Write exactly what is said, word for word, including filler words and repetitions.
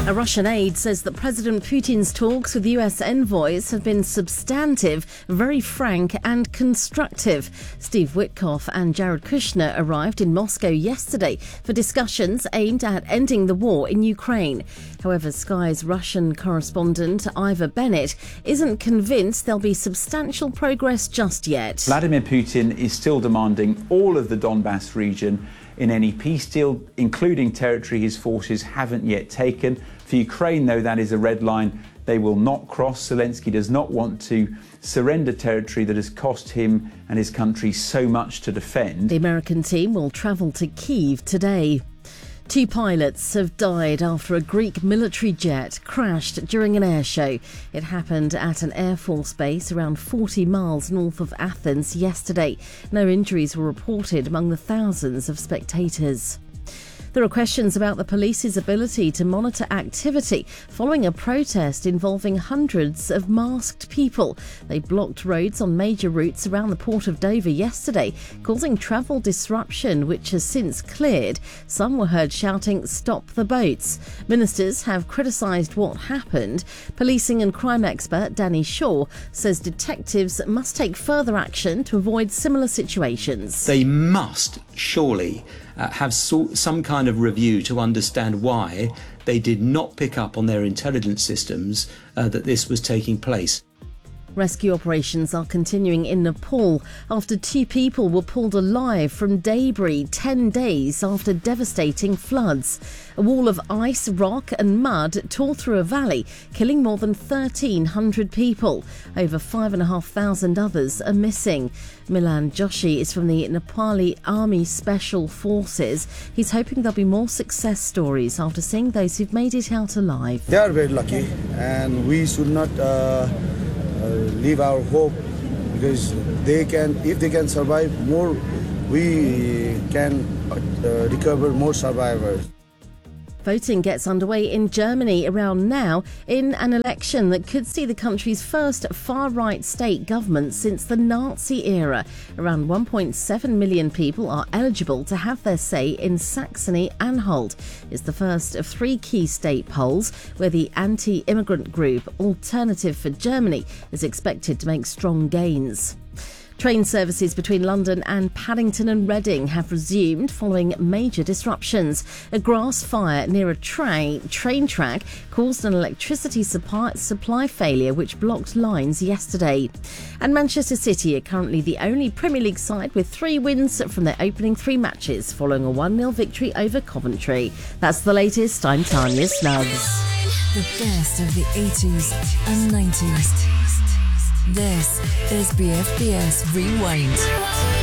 A Russian aide says that President Putin's talks with U S envoys have been substantive, very frank and constructive. Steve Witkoff and Jared Kushner arrived in Moscow yesterday for discussions aimed at ending the war in Ukraine. However, Sky's Russian correspondent Ivor Bennett isn't convinced there'll be substantial progress just yet. Vladimir Putin is still demanding all of the Donbass region in any peace deal, including territory his forces haven't yet taken. For Ukraine, though, that is a red line they will not cross. Zelensky does not want to surrender territory that has cost him and his country so much to defend. The American team will travel to Kyiv today. Two pilots have died after a Greek military jet crashed during an air show. It happened at an Air Force base around forty miles north of Athens yesterday. No injuries were reported among the thousands of spectators. There are questions about the police's ability to monitor activity following a protest involving hundreds of masked people. They blocked roads on major routes around the port of Dover yesterday, causing travel disruption, which has since cleared. Some were heard shouting, "Stop the boats." Ministers have criticised what happened. Policing and crime expert Danny Shaw says detectives must take further action to avoid similar situations. They must surely uh, have so, some kind of review to understand why they did not pick up on their intelligence systems uh, that this was taking place. Rescue operations are continuing in Nepal after two people were pulled alive from debris ten days after devastating floods. A wall of ice, rock and mud tore through a valley, killing more than thirteen hundred people. Over five and a half thousand others are missing. Milan Joshi is from the Nepali Army Special Forces. He's hoping there'll be more success stories after seeing those who've made it out alive. They are very lucky, and we should not uh, uh, leave our hope, because they can, if they can survive more, we can uh, recover more survivors. Voting gets underway in Germany around now in an election that could see the country's first far-right state government since the Nazi era. Around one point seven million people are eligible to have their say in Saxony-Anhalt. It's the first of three key state polls where the anti-immigrant group Alternative for Germany is expected to make strong gains. Train services between London and Paddington and Reading have resumed following major disruptions. A grass fire near a tra- train track caused an electricity supply, supply failure which blocked lines yesterday. And Manchester City are currently the only Premier League side with three wins from their opening three matches following a one nil victory over Coventry. That's the latest. I'm Tanya Snuggs. The best of the eighties and nineties. This is B F B S Rewind.